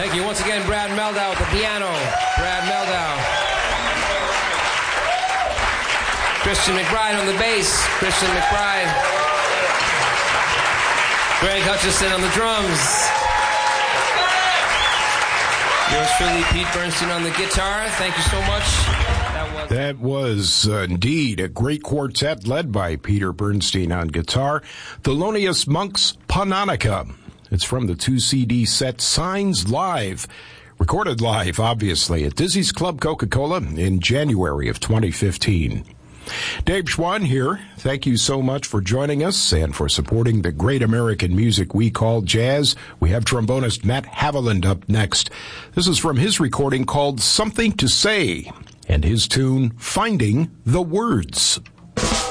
Thank you. Once again, Brad Meldau at the piano. Brad Meldau. Christian McBride on the bass. Christian McBride. Greg Hutchison on the drums. Yours truly, Pete Bernstein on the guitar. Thank you so much. That was indeed a great quartet led by Peter Bernstein on guitar. Thelonious Monk's Paunonica. It's from the 2-CD set Signs Live, recorded live, obviously, at Dizzy's Club Coca-Cola in January of 2015. Dave Schwann here. Thank you so much for joining us and for supporting the great American music we call jazz. We have trombonist Matt Haviland up next. This is from his recording called Something to Say, and his tune, Finding the Words.